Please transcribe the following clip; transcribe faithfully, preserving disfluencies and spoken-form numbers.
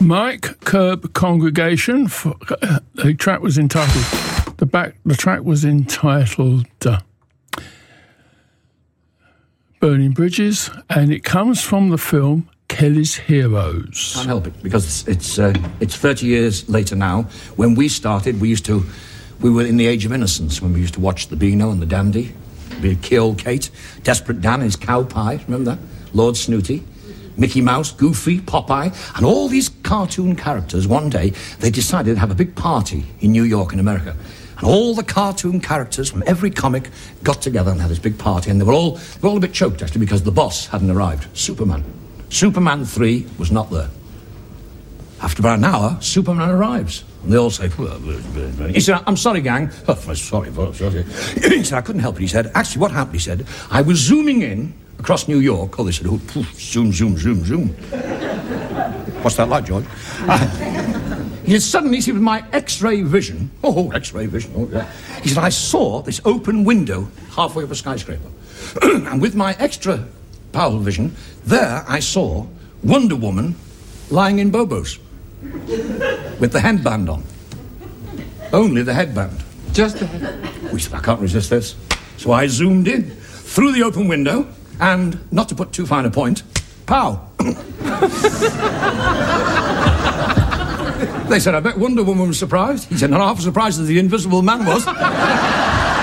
Mike Curb Congregation. For, uh, the track was entitled. The back. The track was entitled uh, "Burning Bridges," and it comes from the film Kelly's Heroes. Can't help it because it's it's, uh, it's thirty years later now. When we started, we used to we were in the age of innocence when we used to watch the Beano and the Dandy, the Kill Kate, Desperate Dan and his cow pie. Remember that? Lord Snooty. Mickey Mouse, Goofy, Popeye, and all these cartoon characters, one day, they decided to have a big party in New York in America. And all the cartoon characters from every comic got together and had this big party, and they were all, they were all a bit choked, actually, because the boss hadn't arrived, Superman. Superman three was not there. After about an hour, Superman arrives. And they all say, he said, I'm sorry, gang. Oh, sorry, sorry. He said, I couldn't help it. He said, actually, what happened, he said, I was zooming in across New York. Oh, they said, oh, poof, zoom, zoom, zoom, zoom. What's that like, George? Uh, he said, suddenly, see, with my X-ray vision, oh, X-ray vision, oh, yeah. He said, I saw this open window halfway up a skyscraper. And with my extra powerful vision, there I saw Wonder Woman lying in Bobos with the headband on. Only the headband. Just the headband. We said, I can't resist this. So I zoomed in through the open window. And, not to put too fine a point, pow. They said, I bet Wonder Woman was surprised. He said, not half as surprised as the Invisible Man was.